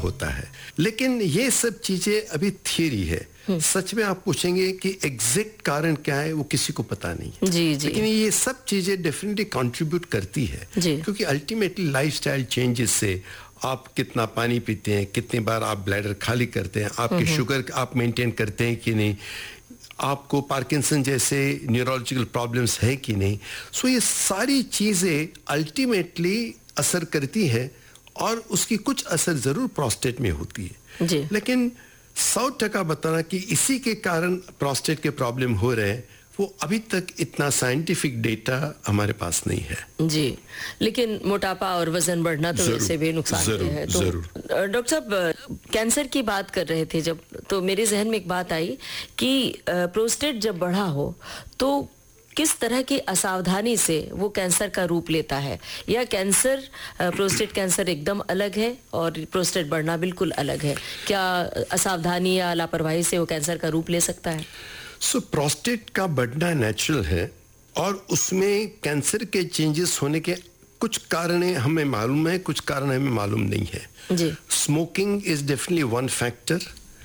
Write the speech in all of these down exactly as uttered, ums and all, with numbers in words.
होता है। लेकिन ये सब चीजें अभी थियरी है। सच में आप पूछेंगे कि एग्जैक्ट कारण क्या है, वो किसी को पता नहीं है। जी जी। लेकिन ये सब चीजें डेफिनेटली कंट्रीब्यूट करती है, क्योंकि अल्टीमेटली लाइफस्टाइल चेंजेस से आप कितना पानी पीते हैं, कितनी बार आप ब्लैडर खाली करते हैं, आपकी शुगर आप मेंटेन करते हैं कि नहीं, आपको पार्किंसन जैसे न्यूरोलॉजिकल प्रॉब्लम्स है कि नहीं। सो ये सारी चीजें अल्टीमेटली असर करती है और उसकी कुछ असर जरूर प्रोस्टेट में होती है जी। लेकिन सौ टका बताना कि इसी के कारण प्रोस्टेट के प्रॉब्लम हो रहे हैं, वो अभी तक इतना साइंटिफिक डेटा हमारे पास नहीं है। जी, लेकिन मोटापा और वजन बढ़ना तो वैसे भी नुकसान है। तो डॉक्टर साहब कैंसर की बात कर रहे थे जब, तो मेरे जहन में एक बात आई कि प्रोस्टेट जब बढ़ा हो तो किस तरह की असावधानी से वो कैंसर का रूप लेता है, या कैंसर प्रोस्टेट कैंसर एकदम अलग है और प्रोस्टेट बढ़ना बिल्कुल अलग है? क्या असावधानी या लापरवाही से वो कैंसर का रूप ले सकता है? सो so, प्रोस्टेट का बढ़ना नेचुरल है और उसमें कैंसर के चेंजेस होने के कुछ कारण हमें मालूम है, कुछ कारण हमें मालूम नहीं है। जी। Smoking is definitely one factor.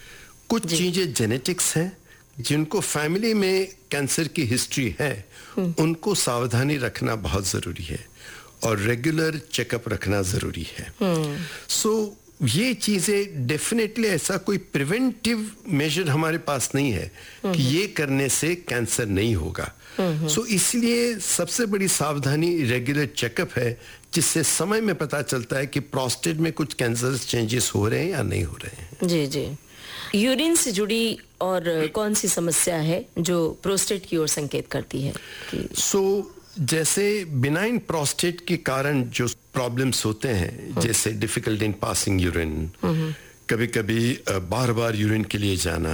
कुछ चीजें जेनेटिक्स हैं, जिनको फैमिली में कैंसर की हिस्ट्री है उनको सावधानी रखना बहुत जरूरी है और रेगुलर चेकअप रखना जरूरी है। सो so, ये चीजें डेफिनेटली ऐसा कोई प्रिवेंटिव मेजर हमारे पास नहीं है कि ये करने से कैंसर नहीं होगा। सो so, इसलिए सबसे बड़ी सावधानी रेगुलर चेकअप है, जिससे समय में पता चलता है कि प्रोस्टेट में कुछ कैंसर चेंजेस हो रहे हैं या नहीं हो रहे हैं। जी जी। यूरिन से जुड़ी और कौन सी समस्या है जो प्रोस्टेट की ओर संकेत करती है? सो so, जैसे बिनाइन प्रोस्टेट के कारण जो प्रॉब्लम्स होते हैं, जैसे डिफिकल्ट इन पासिंग यूरिन, कभी कभी बार बार यूरिन के लिए जाना,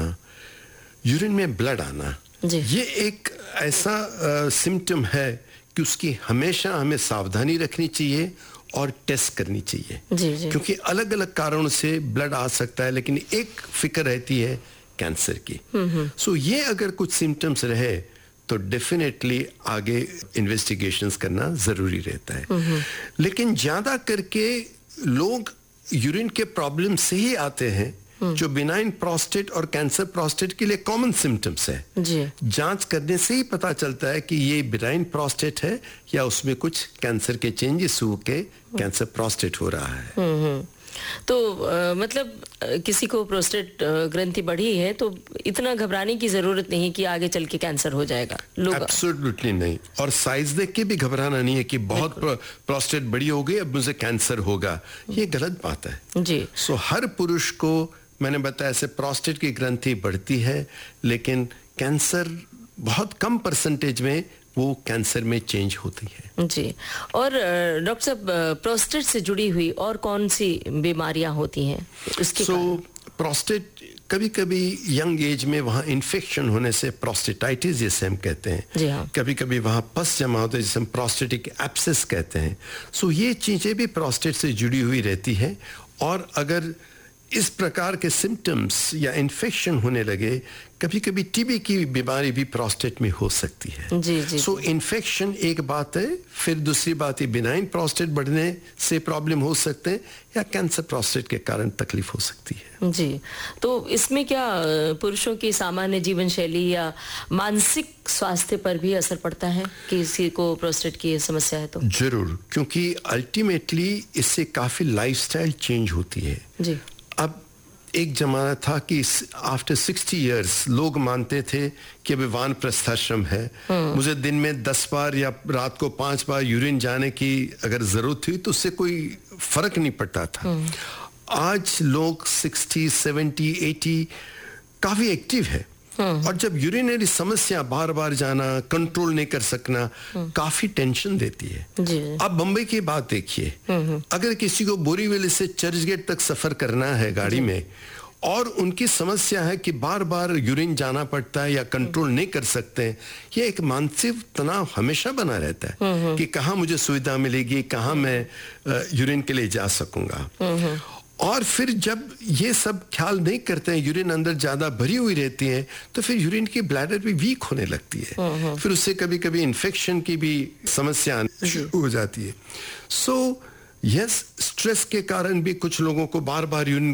यूरिन में ब्लड आना, ये एक ऐसा सिम्टम है कि उसकी हमेशा हमें सावधानी रखनी चाहिए और टेस्ट करनी चाहिए। जी जी। क्योंकि अलग अलग कारणों से ब्लड आ सकता है, लेकिन एक फिक्र रहती है कैंसर की। सो so, ये अगर कुछ सिम्टम्स रहे तो डेफिनेटली आगे इन्वेस्टिगेशंस करना जरूरी रहता है। लेकिन ज्यादा करके लोग यूरिन के प्रॉब्लम से ही आते हैं, जो बिनाइन प्रोस्टेट और कैंसर प्रोस्टेट के लिए कॉमन सिम्टम्स है। जी। जांच करने से ही पता चलता है कि ये बिनाइन प्रोस्टेट है या उसमें कुछ कैंसर के चेंजेस होके कैंसर प्रोस्टेट हो रहा है। तो आ, मतलब आ, किसी को प्रोस्टेट ग्रंथि बढ़ी है तो इतना घबराने की जरूरत नहीं कि आगे चल के कैंसर हो जाएगा। लोग एब्सोल्युटली नहीं, और साइज देख के भी घबराना नहीं है कि बहुत प्रोस्टेट बड़ी हो गई अब मुझे कैंसर होगा, ये गलत बात है। जी। सो हर पुरुष को मैंने बताया ऐसे प्रोस्टेट की ग्रंथि बढ़ती है, लेकिन कैंसर बहुत कम परसेंटेज में वो कैंसर में चेंज होती है। जी। और डॉक्टर साहब प्रोस्टेट से जुड़ी हुई और कौन सी बीमारियां होती हैं उसके? सो प्रोस्टेट कभी कभी यंग एज में वहाँ इन्फेक्शन होने से प्रोस्टेटाइटिस जैसे हम कहते हैं, जी हाँ। कभी कभी वहाँ पस जमा होता है जिसे हम प्रोस्टेटिक एब्सेस कहते हैं। सो ये चीजें भी प्रोस्टेट से जुड़ी हुई रहती है, और अगर इस प्रकार के सिम्टम्स या इन्फेक्शन होने लगे, कभी कभी टीबी की बीमारी भी प्रोस्टेट में हो सकती है। जी जी। सो इन्फेक्शन एक बात है, फिर दूसरी बात है बिनाइन प्रोस्टेट बढ़ने से प्रॉब्लम हो सकते हैं या कैंसर प्रोस्टेट के कारण तकलीफ हो सकती है। जी। तो इसमें क्या पुरुषों की सामान्य जीवन शैली या मानसिक स्वास्थ्य पर भी असर पड़ता है कि किसी को प्रोस्टेट की समस्या है तो? जरूर, क्योंकि अल्टीमेटली इससे काफी लाइफस्टाइल चेंज होती है। जी। अब एक जमाना था कि आफ्टर सिक्सटी इयर्स लोग मानते थे कि अभी वानप्रस्थाश्रम है, मुझे दिन में दस बार या रात को पांच बार यूरिन जाने की अगर जरूरत हुई तो उससे कोई फर्क नहीं पड़ता था। आज लोग सिक्सटी, सेवेंटी, एटी काफी एक्टिव है, और जब यूरिनरी समस्या बार बार जाना, कंट्रोल नहीं कर सकना, काफी टेंशन देती है। अब बंबई की बात देखिए, अगर किसी को बोरीवली से चर्चगेट तक सफर करना है गाड़ी में, और उनकी समस्या है कि बार बार यूरिन जाना पड़ता है या कंट्रोल नहीं कर सकते, ये एक मानसिक तनाव हमेशा बना रहता है कि कहाँ मुझे सुविधा मिलेगी, कहाँ मैं यूरिन के लिए जा सकूंगा। और फिर जब ये सब ख्याल नहीं करते हैं, यूरिन अंदर ज्यादा भरी हुई रहती है, तो फिर यूरिन की ब्लैडर भी वीक होने लगती है, फिर उससे कभी कभी इन्फेक्शन की भी समस्या शुरू हो जाती है। सो यस, स्ट्रेस के कारण भी कुछ लोगों को बार बार यूरिन